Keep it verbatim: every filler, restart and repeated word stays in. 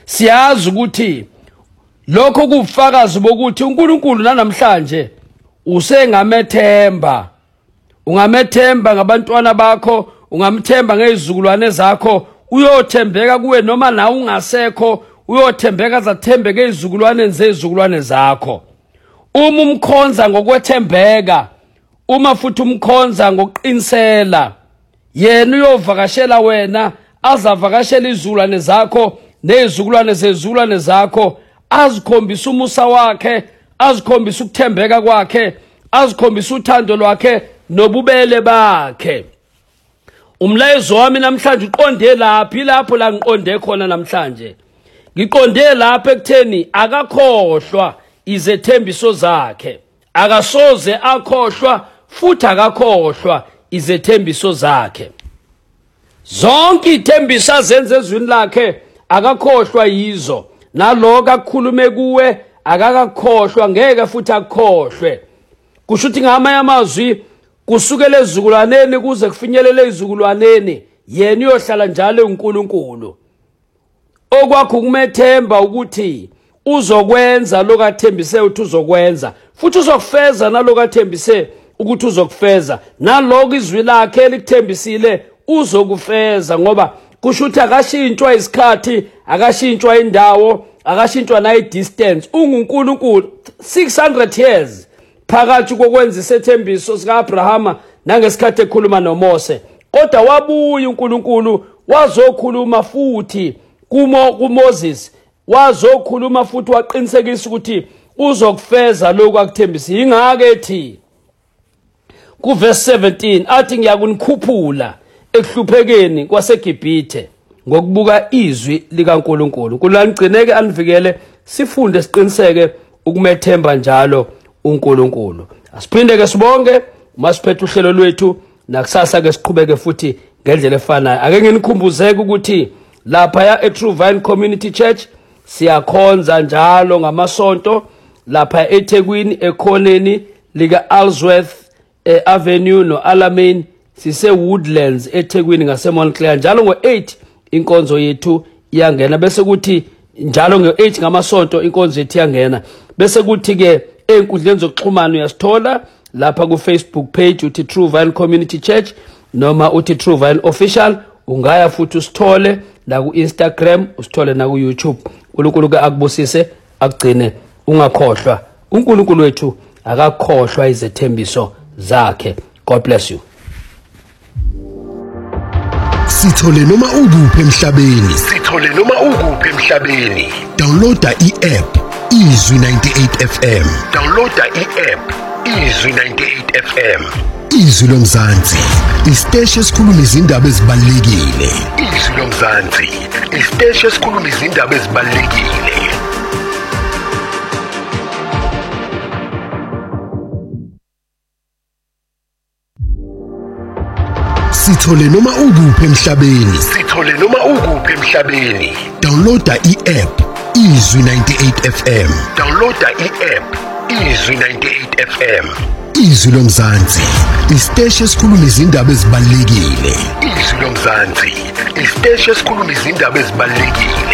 siyazi ukuthi lokho kufakazi bokuthi uNkulunkulu namhlanje usengamethemba. Ungamethemba ngabantwana bakho, ungamthemba ngezizukulwane zakho, uyothembeka kuwe noma na ungasekho, uyothembeka zathembeke izizukulwane zezizukulwane zakho. Uma umkhonza ngokwethembeka, uma futhi umkhonza ngokuqinisela, yena uyovakashela wena, azavakashela izizukulwane zakho nezizukulwane zezizukulwane zakho, azikhombisa umusa wakhe, azikhombisa ukuthembeka kwakhe, azikhombisa uthando lwakhe nobubele bakhe. Umlayezo wami namhlanje uqonde laphi? Lapho la ngiqonde khona namhlanje. Ngiqonde lapha ekutheni akakhohlwa izethembiso zakhe. Akasoze akhohlwa futhi akakhohlwa izethembiso zakhe. Zonke ithembiso azenze ezwini lakhe akakhohlwa yizo. Naloko akukhulume kuwe akakakhohlwa, ngeke futhi akukhohlwe. Kusho ukuthi ngamanye amazwi kusukela ezizukulwaneni kuze kufinyelele ezizukulwaneni, yena uyohlala njalo uNkulunkulu. Okwakho kumethemba ukuthi uzokwenza lokho athembise ukuthi uzokwenza, futhi uzokufeza nalokho athembise ukuthi uzokufeza, naloko izwi lakhe likuthembisile uzokufeza, ngoba kusho ukuthi akashintshwa isikhathi, akashintshwa indawo, akashintshwa na distance. UNkulunkulu six hundred years phakathi kokwenza isethembiso sika Abrahama nangesikhathi ekhuluma noMose, kodwa wabuya uNkulunkulu wazokhuluma futhi kumo kuMoses, wazokhuluma futhi waqinisekisa ukuthi uzokufeza lokho akuthembisa. Ingake ethi ku verse seventeen athi ngiyakunikhuphula ekuhluphekeni kwaseGibhithe ngokubuka izwi likaNkulunkulu. Kulanigcineke anivikele, sifunde siqiniseke ukumethemba njalo uNkulunkulu. Asiphinde ke sibonge masiphethe uhlelo lwethu, nakusasa ke siqhubeke futhi ngendlela efanayo. Ake nginikhumbuzeke ukuthi lapha ya eTrue Vine Community Church siyakhonza njalo ngamasonto lapha eThekwini ekhoneni lika Alsworth eh, Avenue no Alamein, sise Woodlands eThekwini ngase Montclair. Njalo ngo eight inkonzo yethu iyangena, bese kuthi njalo ngo eight ngamasonto inkonzo yethu iyangena. Bese kuthi ke enkundleni zokuxhumana uyasithola lapha ku Facebook page uthi True Vine Community Church noma uthi True Vine Official. Ungaya futhi usithole la ku Instagram, usithole na ku YouTube. uNkulunkulu ke akubusise, akugcine ungakhohlwa. uNkulunkulu wethu akakhohlwa izethembiso zakhe. God bless you. Sithole noma ukuphi emhlabeni, sithole noma ukuphi emhlabeni. Downloada i-app Izwi ninety-eight F M. Downloada i-app Izwi ninety-eight F M. Izwi lomzansi, isiteshi esikhuluma izindaba ezibalulekile. Izwi lomzansi, isiteshi esikhuluma izindaba ezibalulekile. Sithole noma ukuphi emhlabeni, sithole noma ukuphi emhlabeni. Downloada i-app Izwi ninety-eight F M. Downloada i-app Izwi ninety-eight F M. Izwi lomzansi, isiteshi esikhuluma izindaba ezibalulekile. Izwi lomzansi, isiteshi esikhuluma izindaba ezibalulekile.